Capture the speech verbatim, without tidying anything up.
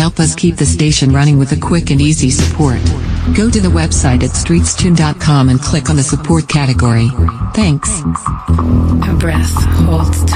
help us keep the station running with a quick and easy support. Go to the website at streets tune dot com and click on the support category. Thanks. Her breath holds